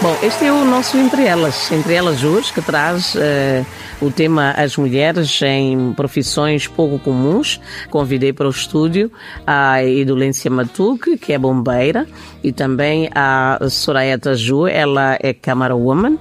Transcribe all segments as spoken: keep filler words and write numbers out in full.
Bom, este é o nosso Entre Elas. Entre Elas hoje, que traz uh, o tema As Mulheres em Profissões Pouco Comuns. Convidei para o estúdio a Idolência Matuque, que é bombeira, e também a Soraya Taju, ela é Camera Woman,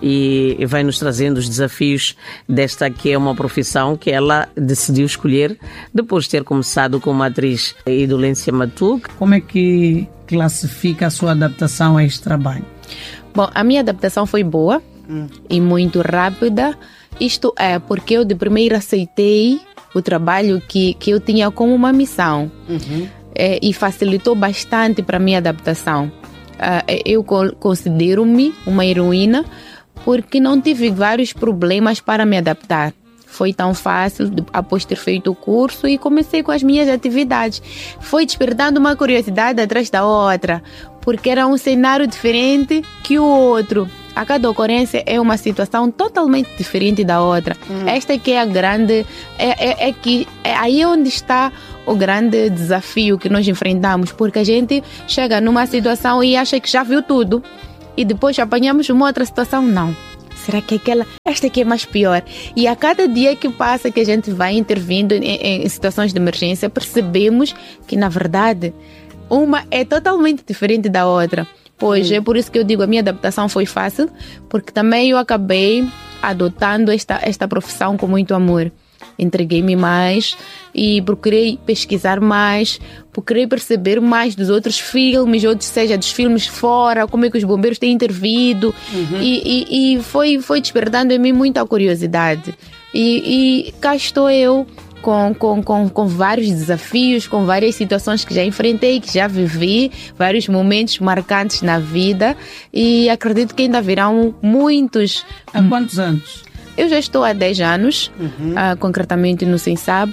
e vai nos trazendo os desafios desta que é uma profissão que ela decidiu escolher depois de ter começado como atriz. Idolência Matuque. Como é que classifica a sua adaptação a este trabalho? Bom, a minha adaptação foi boa hum. e muito rápida. Isto é porque eu de primeiro aceitei o trabalho que, que eu tinha como uma missão. Uhum. É, e facilitou bastante para a minha adaptação. Uh, eu considero-me uma heroína porque não tive vários problemas para me adaptar. Foi tão fácil após ter feito o curso e comecei com as minhas atividades. Foi despertando uma curiosidade atrás da outra, porque era um cenário diferente que o outro. A cada ocorrência é uma situação totalmente diferente da outra. Hum. Esta que é a grande... É, é, é, que, é aí onde está o grande desafio que nós enfrentamos, porque a gente chega numa situação e acha que já viu tudo. E depois apanhamos uma outra situação, não. Será que aquela... Esta aqui é mais pior. E a cada dia que passa que a gente vai intervindo em, em situações de emergência, percebemos que, na verdade, uma é totalmente diferente da outra. Pois hum. é por isso que eu digo, a minha adaptação foi fácil, porque também eu acabei adotando esta, esta profissão com muito amor. Entreguei-me mais e procurei pesquisar mais, procurei perceber mais dos outros filmes, ou seja, dos filmes fora, como é que os bombeiros têm intervido. Uhum. e, e, e foi, foi despertando em mim muita curiosidade. E, e cá estou eu com, com, com, com vários desafios, com várias situações que já enfrentei, que já vivi, vários momentos marcantes na vida, e acredito que ainda virão muitos. Há quantos anos? Eu já estou há dez anos, uhum. uh, concretamente no SENSAP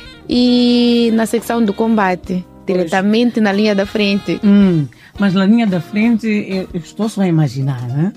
e na secção do combate, diretamente pois. Na linha da frente. Hum, mas na linha da frente, eu, eu estou só a imaginar, né?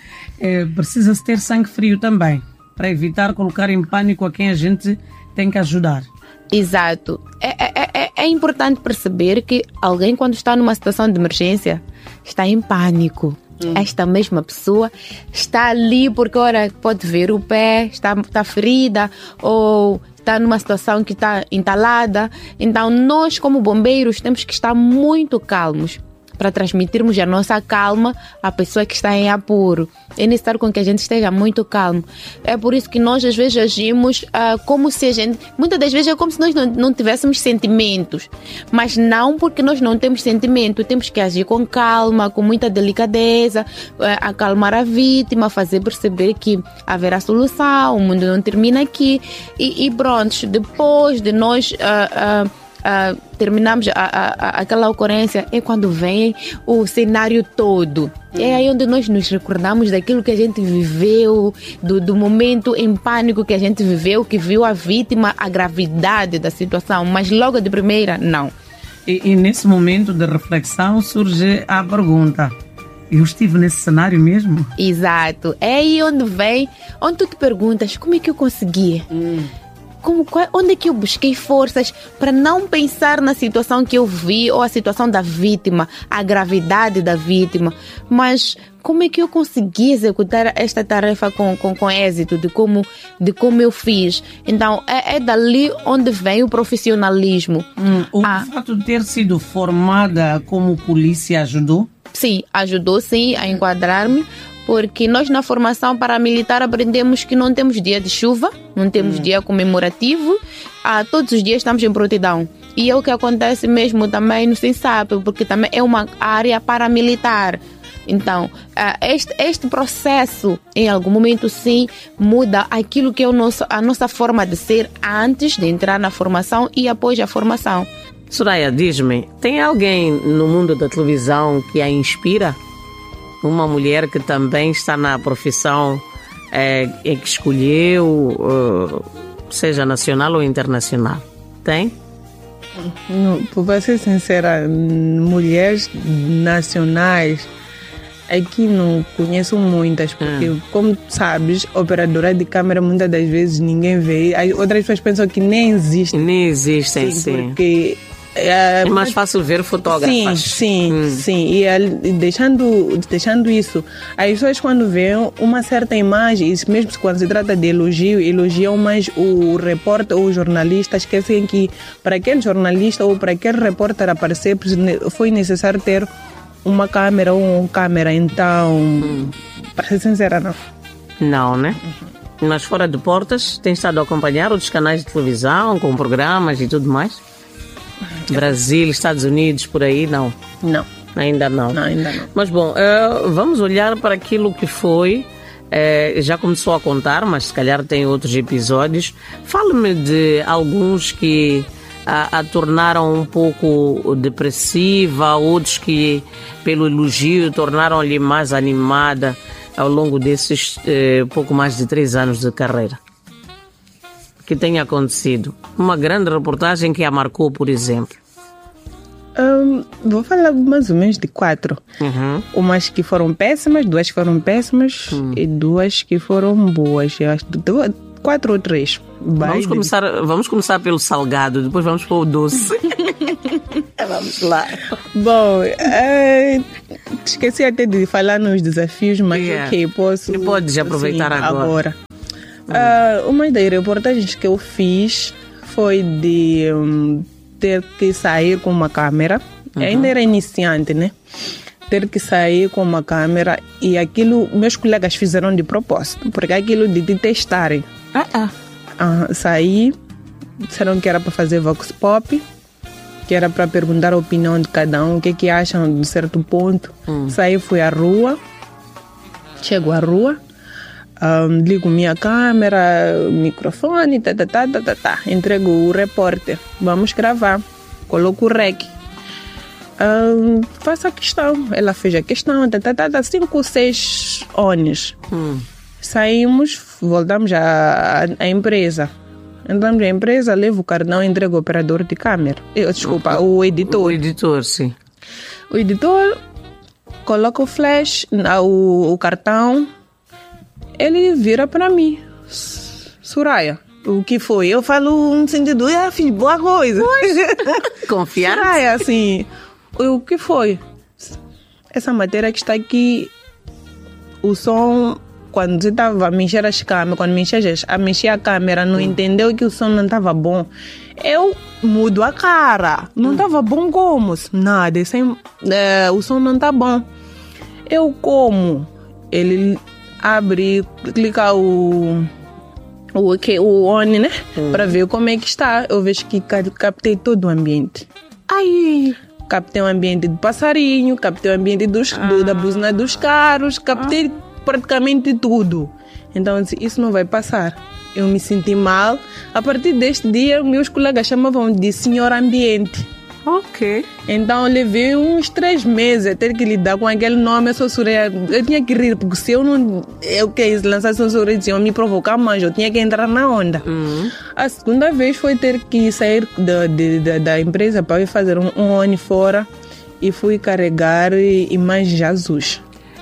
é, precisa-se ter sangue frio também, para evitar colocar em pânico a quem a gente tem que ajudar. Exato. É, é, é, é importante perceber que alguém, quando está numa situação de emergência, está em pânico. Esta mesma pessoa está ali porque, ora, pode ver o pé, está, está ferida ou está numa situação que está entalada. Então, nós, como bombeiros, temos que estar muito calmos para transmitirmos a nossa calma à pessoa que está em apuro. É necessário com que a gente esteja muito calmo. É por isso que nós às vezes agimos uh, como se a gente... Muitas das vezes é como se nós não, não tivéssemos sentimentos. Mas não porque nós não temos sentimento. Temos que agir com calma, com muita delicadeza, uh, acalmar a vítima, fazer perceber que haverá solução, o mundo não termina aqui. E, e pronto, depois de nós... Uh, uh, Uh, terminamos a, a, a, aquela ocorrência, é quando vem o cenário todo. Hum. É aí onde nós nos recordamos daquilo que a gente viveu, do, do momento em pânico que a gente viveu, que viu a vítima, a gravidade da situação, mas logo de primeira, não. E, e nesse momento de reflexão surge a pergunta: eu estive nesse cenário mesmo? Exato. É aí onde vem, onde tu te perguntas, como é que eu consegui? Hum. Como, onde é que eu busquei forças para não pensar na situação que eu vi ou a situação da vítima, a gravidade da vítima, mas como é que eu consegui executar esta tarefa com, com, com êxito, de como, de como eu fiz? Então, é, é dali onde vem o profissionalismo. Hum, o ah, fato de ter sido formada como polícia ajudou? Sim, ajudou sim a enquadrar-me. Porque nós na formação paramilitar aprendemos que não temos dia de chuva, não temos hum. dia comemorativo, ah, todos os dias estamos em prontidão. E é o que acontece mesmo também no SENSAP, porque também é uma área paramilitar. Então, ah, este, este processo, em algum momento sim, muda aquilo que é o nosso, a nossa forma de ser antes de entrar na formação e após a formação. Soraya, diz-me, tem alguém no mundo da televisão que a inspira? Uma mulher que também está na profissão é, é que escolheu, uh, seja nacional ou internacional. Tem? Para ser sincera, mulheres nacionais aqui não conheço muitas, porque hum. como sabes, operadora de câmera muitas das vezes ninguém vê. As outras pessoas pensam que nem existem. Nem existem, sim. sim. Porque É, é mais fácil ver fotógrafos. Sim, sim, hum. sim. E, e deixando, deixando isso, as pessoas quando veem uma certa imagem, mesmo quando se trata de elogio, elogiam mais o repórter ou o jornalista, esquecem que para aquele jornalista ou para aquele repórter aparecer foi necessário ter uma câmera ou uma câmera. Então, hum. para ser sincera, não. Não, né? Uhum. Mas fora de portas, tem estado a acompanhar outros canais de televisão, com programas e tudo mais? Brasil, Estados Unidos, por aí, não? Não. Ainda não? Não, ainda não. Mas bom, uh, vamos olhar para aquilo que foi. Uh, já começou a contar, mas se calhar tem outros episódios. Fale-me de alguns que a, a tornaram um pouco depressiva, outros que, pelo elogio, tornaram-lhe mais animada ao longo desses uh, pouco mais de três anos de carreira. Que tenha acontecido. Uma grande reportagem que a marcou, por exemplo. Um, vou falar mais ou menos de quatro. Uhum. Umas que foram péssimas, duas que foram péssimas hum. e duas que foram boas. Eu acho duas, quatro ou três. Vamos começar, vamos começar pelo salgado, depois vamos para o doce. Vamos lá. Bom, uh, esqueci até de falar nos desafios, mas yeah. ok, posso... E podes aproveitar assim, agora. agora. Uh, uma das reportagens que eu fiz foi de um, ter que sair com uma câmera. Uhum. Ainda era iniciante, né? Ter que sair com uma câmera e aquilo meus colegas fizeram de propósito, porque aquilo de, de testarem. Ah, ah. Uh, saí, disseram que era para fazer vox pop, que era para perguntar a opinião de cada um, o que é que acham de certo ponto. Uhum. Saí, fui à rua, chego à rua. Um, ligo minha câmera, microfone, tá, tá, tá, tá, tá, tá. Entrego o repórter. Vamos gravar. Coloco o rec. Um, faço a questão. Ela fez a questão, tá, tá, tá, tá, cinco ou seis ones. Hum. Saímos, voltamos à, à empresa. Entramos na empresa, levo o cartão e entrego o operador de câmera. Eu, desculpa, o, o editor. O editor, sim. O editor coloca o flash, o, o cartão. Ele vira para mim, Soraya, o que foi? Eu falo um sentido, eu fiz boa coisa. Confiar? Soraya, assim, o que foi? Essa matéria que está aqui, o som, quando você estava a mexer as câmeras, quando mexer a, mexer a câmera, não hum. entendeu que o som não estava bom. Eu mudo a cara, não estava hum. bom como? Nada, sem, é, o som não está bom. Eu como? Ele... abre, clica o o, okay, o on, né? Hum. Para ver como é que está. Eu vejo que captei todo o ambiente. Ai! Captei o ambiente do passarinho, captei o ambiente dos, ah. do, da buzina dos carros, captei ah. praticamente tudo. Então, isso não vai passar. Eu me senti mal. A partir deste dia, meus colegas chamavam de senhor ambiente. Ok. Então eu levei uns três meses a ter que lidar com aquele nome. Eu, sou Soraya, eu tinha que rir, porque se eu não eu que lançasse o Soraya, iam me provocar mais, eu tinha que entrar na onda. Uhum. A segunda vez foi ter que sair da, de, da, da empresa para ir fazer um, um ano fora e fui carregar imagens de Jesus.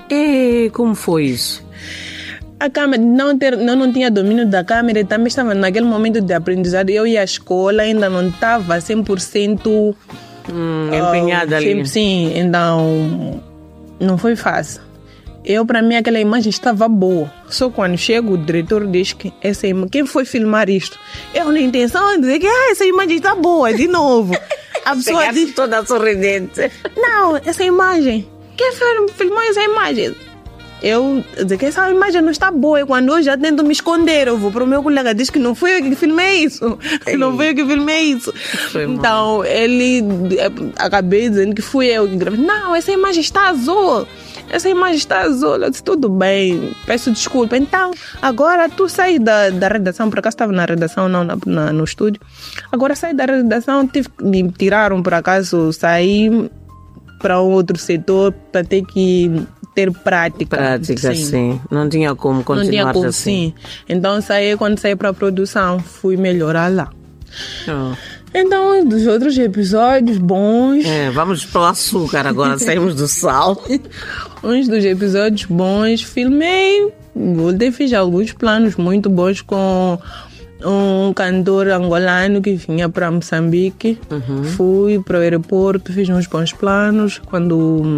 E como foi isso? A câmera, não, ter, não, não tinha domínio da câmera, também estava naquele momento de aprendizado. Eu ia à escola, ainda não estava cem por cento hum, empenhada uh, ali. Sim, então não foi fácil. Eu, para mim, aquela imagem estava boa. Só quando chego, o diretor diz que essa imagem, quem foi filmar isto? Eu, na intenção de dizer que ah, essa imagem está boa, de novo. A pessoa diz toda sorridente. Não, essa imagem. Quem filmou essa imagem? Eu dizer que essa imagem não está boa. E quando eu já tento me esconder, eu vou para o meu colega, diz que não fui eu que filmei isso. Ei. Não fui eu que filmei isso. Foi então, mal. Ele acabei dizendo que fui eu que gravei. Não, essa imagem está azul. Essa imagem está azul. Eu disse, tudo bem, peço desculpa. Então, agora tu sai da, da redação, por acaso estava na redação, não na, na, no estúdio. Agora sai da redação, tive, me tiraram por acaso, saí para outro setor para ter que ter prática. Prática, sim. sim. Não tinha como continuar Não tinha como, sim. assim. Então, saí, quando saí para a produção, fui melhorar lá. Oh. Então, dos outros episódios bons... É, vamos para o açúcar agora, saímos do sal. Uns dos episódios bons, filmei, voltei, fiz alguns planos muito bons com um cantor angolano que vinha para Moçambique. Uhum. Fui para o aeroporto, fiz uns bons planos. Quando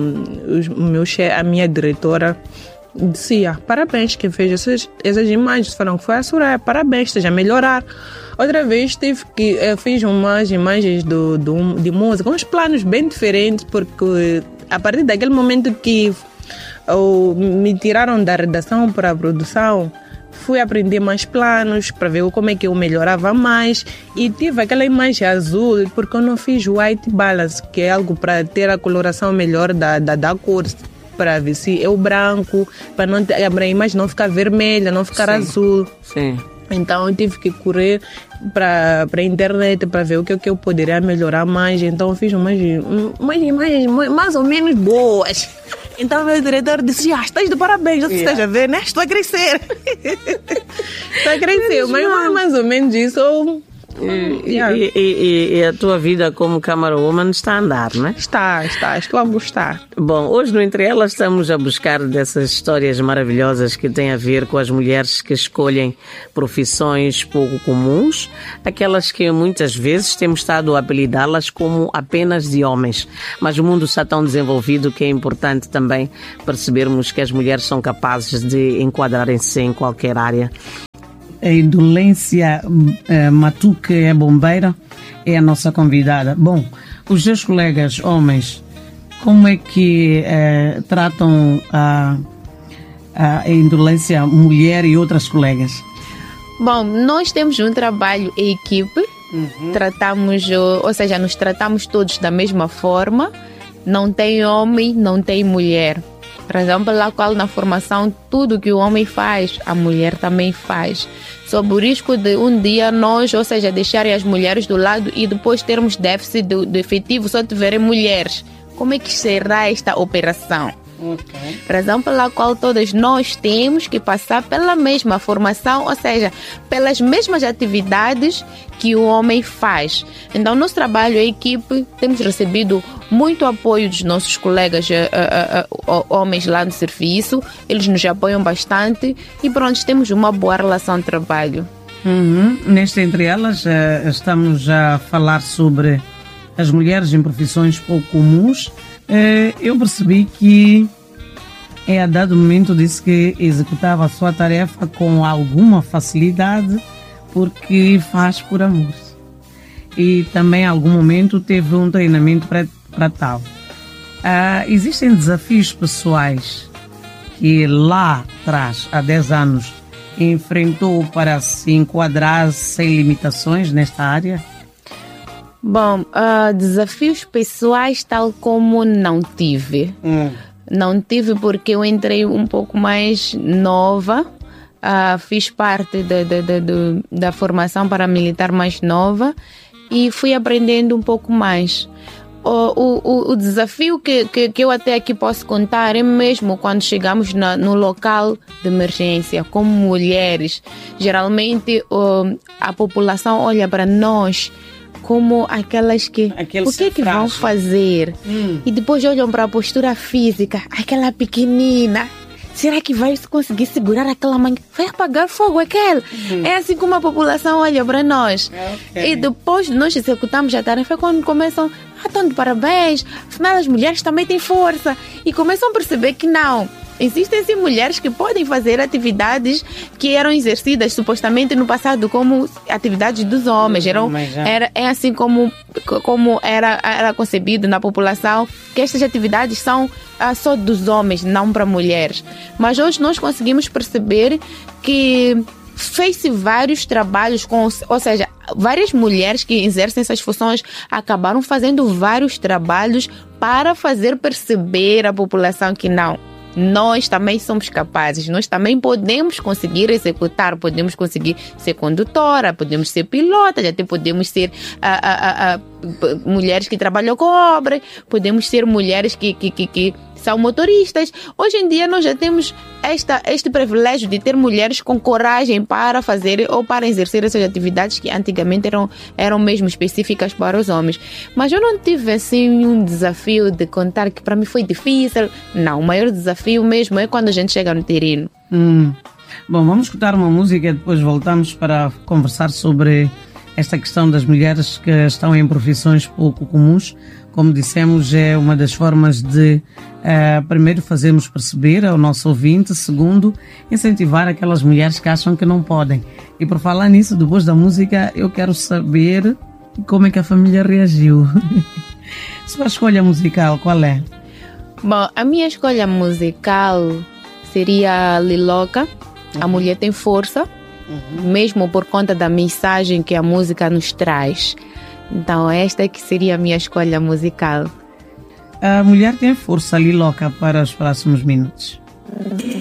o meu chefe, a minha diretora dizia, parabéns, quem fez essas, essas imagens, falaram que foi a Soraya, parabéns, esteja a melhorar. Outra vez tive que, eu fiz umas imagens do, do, de música, uns planos bem diferentes, porque a partir daquele momento que eu, me tiraram da redação para a produção, fui aprender mais planos para ver como é que eu melhorava mais, e tive aquela imagem azul porque eu não fiz white balance, que é algo para ter a coloração melhor da, da, da cor, para ver se é o branco, para não ter, a imagem não ficar vermelha, não ficar Sim. azul. Sim. Então eu tive que correr para a internet para ver o que, o que eu poderia melhorar mais. Então eu fiz umas, umas imagens mais ou menos boas. Então meu diretor disse, ah, estás de parabéns, você yeah. esteja a ver, né? Estou a crescer. Estou a crescer, mas mais, mais ou menos isso. Eu, E, yeah. e, e, e a tua vida como Camera Woman está a andar, não é? Está, está, estou a gostar. Bom, hoje no Entre Elas estamos a buscar dessas histórias maravilhosas que têm a ver com as mulheres que escolhem profissões pouco comuns, aquelas que muitas vezes temos estado a apelidá-las como apenas de homens. Mas o mundo está tão desenvolvido que é importante também percebermos que as mulheres são capazes de enquadrarem-se em qualquer área. A Indolência uh, Matu, que é bombeira, é a nossa convidada. Bom, os seus colegas homens, como é que uh, tratam a, a indolência mulher e outras colegas? Bom, nós temos um trabalho em equipe, uhum. tratamos, ou seja, nos tratamos todos da mesma forma, não tem homem, não tem mulher. Razão pela qual na formação tudo que o homem faz, a mulher também faz. Sob o risco de um dia nós, ou seja, deixarem as mulheres do lado e depois termos déficit de, de efetivo só tiverem mulheres. Como é que será esta operação? Okay. Razão pela qual todas nós temos que passar pela mesma formação, ou seja, pelas mesmas atividades que o homem faz. Então, nosso trabalho em equipe, temos recebido muito apoio dos nossos colegas uh, uh, uh, homens lá no serviço, eles nos apoiam bastante e pronto, temos uma boa relação de trabalho. Uhum. Neste Entre Elas, uh, estamos a falar sobre as mulheres em profissões pouco comuns. Eu percebi que é a dado momento disse que executava a sua tarefa com alguma facilidade porque faz por amor. E também em algum momento teve um treinamento para, para tal. Ah, existem desafios pessoais que lá atrás, há dez anos, enfrentou para se enquadrar sem limitações nesta área? Bom, uh, desafios pessoais tal como não tive. Hum. Não tive porque eu entrei um pouco mais nova, uh, fiz parte de, de, de, de, da formação paramilitar mais nova e fui aprendendo um pouco mais. O, o, o desafio que, que, que eu até aqui posso contar é mesmo quando chegamos na, no local de emergência, como mulheres. Geralmente uh, a população olha para nós como aquelas que, Aquele o que é que vão fazer? Hum. E depois olham para a postura física, aquela pequenina. Será que vai conseguir segurar aquela mãe? Vai apagar fogo aquele? Hum. É assim como a população olha para nós. Okay. E depois nós executamos a tarefa quando começam, ah, estão de parabéns, afinal as mulheres também têm força. E começam a perceber que não. Existem sim mulheres que podem fazer atividades que eram exercidas supostamente no passado como atividades dos homens. Eram, era, é assim como, como era, era concebido na população, que estas atividades são ah, só dos homens, não para mulheres. Mas hoje nós conseguimos perceber que fez-se vários trabalhos, com, ou seja, várias mulheres que exercem essas funções acabaram fazendo vários trabalhos para fazer perceber à população que não. Nós também somos capazes, nós também podemos conseguir executar, podemos conseguir ser condutora, podemos ser pilota, até podemos ser ah, ah, ah, mulheres que trabalham com obra, podemos ser mulheres que, que, que, que são motoristas. Hoje em dia nós já temos esta, este privilégio de ter mulheres com coragem para fazer ou para exercer essas atividades que antigamente eram, eram mesmo específicas para os homens. Mas eu não tive assim um desafio de contar que para mim foi difícil. Não, o maior desafio mesmo é quando a gente chega no terreno. Hum. Bom, vamos escutar uma música e depois voltamos para conversar sobre esta questão das mulheres que estão em profissões pouco comuns. Como dissemos, é uma das formas de, uh, primeiro, fazermos perceber ao nosso ouvinte, segundo, incentivar aquelas mulheres que acham que não podem. E por falar nisso, depois da música, eu quero saber como é que a família reagiu. Sua escolha musical, qual é? Bom, a minha escolha musical seria Liloca, A Mulher Tem Força, uhum. mesmo por conta da mensagem que a música nos traz. Então esta que seria a minha escolha musical. A Mulher Tem Força, Liloca, para os próximos minutos.